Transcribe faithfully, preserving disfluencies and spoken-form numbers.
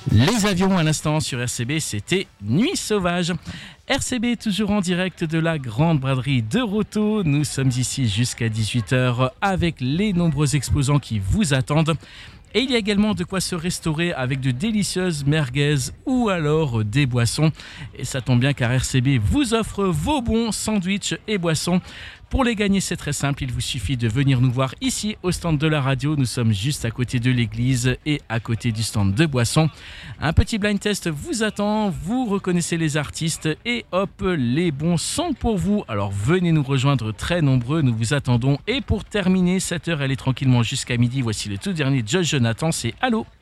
Les avions à l'instant sur R C B, c'était Nuit Sauvage. R C B toujours en direct de la grande braderie de Roto. Nous sommes ici jusqu'à dix-huit heures avec les nombreux exposants qui vous attendent. Et il y a également de quoi se restaurer avec de délicieuses merguez ou alors des boissons. Et ça tombe bien car R C B vous offre vos bons sandwichs et boissons. Pour les gagner, c'est très simple, il vous suffit de venir nous voir ici au stand de la radio. Nous sommes juste à côté de l'église et à côté du stand de boissons. Un petit blind test vous attend, vous reconnaissez les artistes et hop, les bons sont pour vous. Alors venez nous rejoindre très nombreux, nous vous attendons. Et pour terminer, cette heure elle est tranquillement jusqu'à midi. Voici le tout dernier Josh Jonathan, c'est Allô.